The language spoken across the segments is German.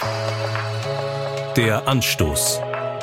Der Anstoß.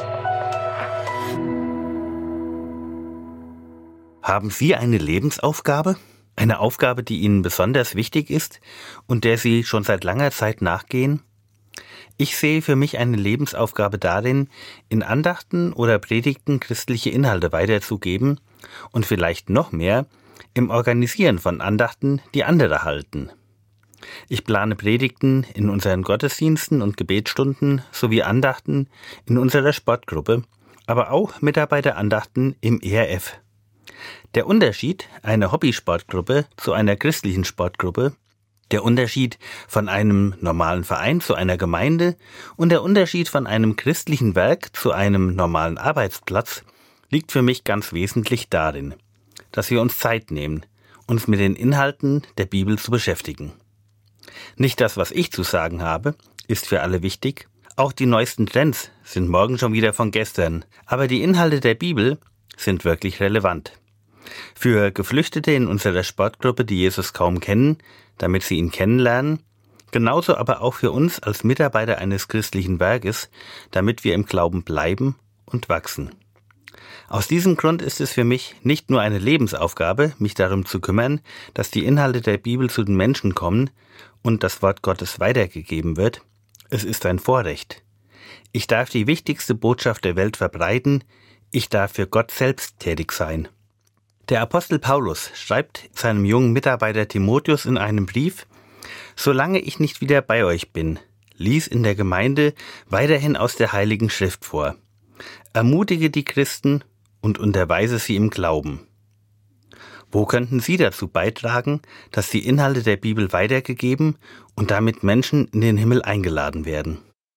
Haben Sie eine Lebensaufgabe? Eine Aufgabe, die Ihnen besonders wichtig ist und der Sie schon seit langer Zeit nachgehen? Ich sehe für mich eine Lebensaufgabe darin, in Andachten oder Predigten christliche Inhalte weiterzugeben und vielleicht noch mehr im Organisieren von Andachten, die andere halten. Ich plane Predigten in unseren Gottesdiensten und Gebetsstunden sowie Andachten in unserer Sportgruppe, aber auch Mitarbeiterandachten im ERF. Der Unterschied einer Hobbysportgruppe zu einer christlichen Sportgruppe, der Unterschied von einem normalen Verein zu einer Gemeinde und der Unterschied von einem christlichen Werk zu einem normalen Arbeitsplatz liegt für mich ganz wesentlich darin, dass wir uns Zeit nehmen, uns mit den Inhalten der Bibel zu beschäftigen. Nicht das, was ich zu sagen habe, ist für alle wichtig. Auch die neuesten Trends sind morgen schon wieder von gestern. Aber die Inhalte der Bibel sind wirklich relevant. Für Geflüchtete in unserer Sportgruppe, die Jesus kaum kennen, damit sie ihn kennenlernen, genauso aber auch für uns als Mitarbeiter eines christlichen Werkes, damit wir im Glauben bleiben und wachsen. Aus diesem Grund ist es für mich nicht nur eine Lebensaufgabe, mich darum zu kümmern, dass die Inhalte der Bibel zu den Menschen kommen und das Wort Gottes weitergegeben wird. Es ist ein Vorrecht. Ich darf die wichtigste Botschaft der Welt verbreiten. Ich darf für Gott selbst tätig sein. Der Apostel Paulus schreibt seinem jungen Mitarbeiter Timotheus in einem Brief: Solange ich nicht wieder bei euch bin, lies in der Gemeinde weiterhin aus der Heiligen Schrift vor. Ermutige die Christen und unterweise sie im Glauben. Wo könnten Sie dazu beitragen, dass die Inhalte der Bibel weitergegeben und damit Menschen in den Himmel eingeladen werden?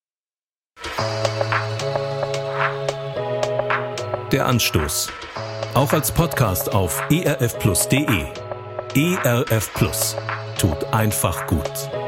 Der Anstoß. Auch als Podcast auf erfplus.de. ERF Plus. Tut einfach gut.